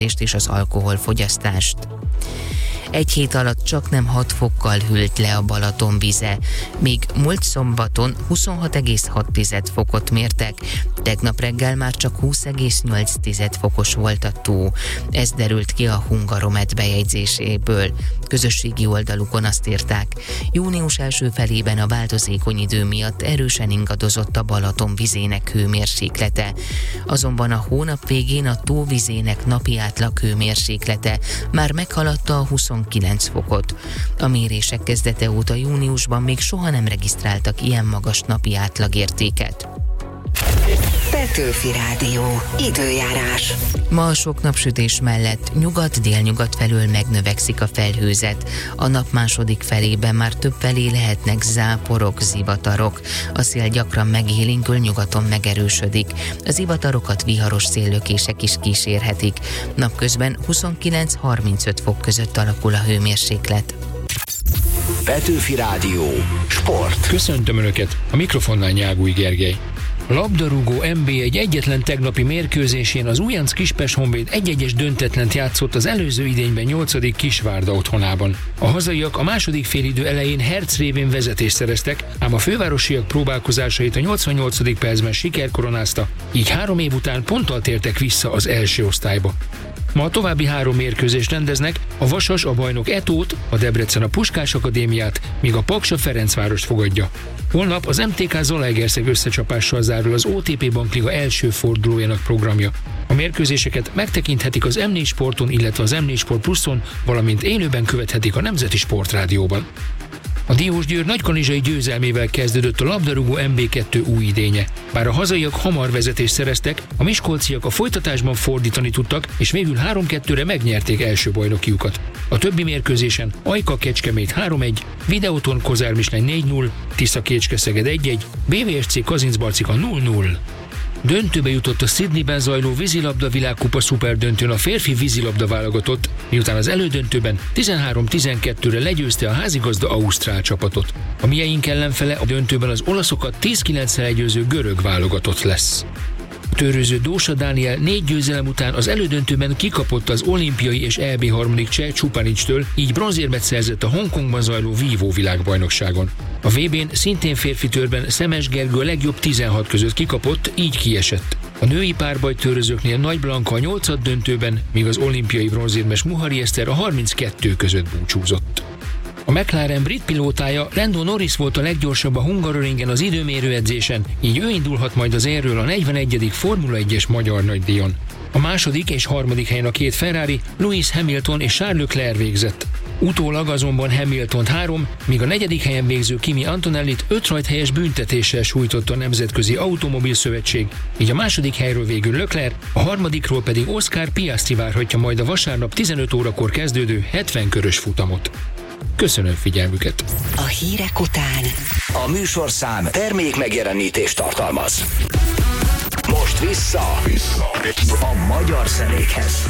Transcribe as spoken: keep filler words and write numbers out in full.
és az alkoholfogyasztást. Egy hét alatt csak nem hat fokkal hűlt le a Balaton vize, míg múlt szombaton huszonhat egész hat fokot mértek, tegnap reggel már csak húsz egész nyolc fokos volt a tó. Ez derült ki a Hungaromet bejegyzéséből. Közösségi oldalukon azt írták, június első felében a változékony idő miatt erősen ingadozott a Balaton vizének hőmérséklete. Azonban a hónap végén a tó vizének napi átlag hőmérséklete már meghaladta a huszonkilenc fokot. A mérések kezdete óta júniusban még soha nem regisztráltak ilyen magas napi átlagértéket. Petőfi Rádió. Időjárás. Ma a sok napsütés mellett nyugat-délnyugat felől megnövekszik a felhőzet. A nap második felében már több felé lehetnek záporok, zivatarok. A szél gyakran megélénkül, nyugaton megerősödik. Az zivatarokat viharos széllökések is kísérhetik. Napközben huszonkilenc-harmincöt fok között alakul a hőmérséklet. Petőfi Rádió. Sport. Köszöntöm Önöket, a mikrofonnál Nyágúj Gergely. A labdarúgó en bé egy egyetlen tegnapi mérkőzésén az Újonc Kispest-Honvéd egy-egyes döntetlent játszott az előző idényben nyolcadik Kisvárda otthonában. A hazaiak a második félidő elején Herc révén vezetést szereztek, ám a fővárosiak próbálkozásait a nyolcvannyolcadik percben siker koronázta, így három év után ponttal tértek vissza az első osztályba. Ma a további három mérkőzést rendeznek, a Vasas a bajnok Etót, a Debrecen a Puskás Akadémiát, míg a Paks a Ferencvárost fogadja. Holnap az em té ká Zalaegerszeg összecsapással zárul az o té pé Bankliga első fordulójának programja. A mérkőzéseket megtekinthetik az em négy Sporton, illetve az em négy Sport Pluszon, valamint élőben követhetik a Nemzeti Sportrádióban. A Diósgyőr nagykanizsai győzelmével kezdődött a labdarúgó em bé kettő új idénye. Bár a hazaiak hamar vezetést szereztek, a miskolciak a folytatásban fordítani tudtak, és végül három kettőre megnyerték első bajnokiukat. A többi mérkőzésen Ajka Kecskemét három egy, Videóton Kozár Mislány négy null, Tisza Kécske-Szeged egy egy, bé vé es cé Kazincbarcika null null. Döntőbe jutott a Sydneyben zajló vízilabda világkupa szuperdöntőn a férfi vízilabda válogatott, miután az elődöntőben tizenhárom tizenkettőre legyőzte a házigazda ausztrál csapatot. A mieink ellenfele a döntőben az olaszokat tíz kilenccel legyőző görög válogatott lesz. A törőző Dósa Dániel négy győzelem után az elődöntőben kikapott az olimpiai és é bé harmadik cseh Csupanicstől, így bronzérmet szerzett a Hongkongban zajló vívó világbajnokságon. A vé bén szintén férfi törben Szemes Gergő a legjobb tizenhat között kikapott, így kiesett. A női párbajtőrözőknél Nagy Blanka a nyolcad döntőben, míg az olimpiai bronzérmes Muhari Eszter a harminckettő között búcsúzott. A McLaren brit pilótája Lando Norris volt a leggyorsabb a Hungaroringen az időmérő edzésen, így ő indulhat majd az érről a negyvenegyedik Formula egyes magyar nagydíjon. A második és harmadik helyen a két Ferrari, Lewis Hamilton és Charles Leclerc végzett. Utólag azonban Hamiltont három, míg a negyedik helyen végző Kimi Antonellit öt rajthelyes büntetéssel sújtotta a Nemzetközi Automobil Szövetség, így a második helyről végül Leclerc, a harmadikról pedig Oscar Piastri várhatja majd a vasárnap tizenöt órakor kezdődő hetven körös futamot. Köszönöm figyelmüket! A hírek után A műsorszám termék megjelenítést tartalmaz. Most vissza, vissza a magyar zenékhez.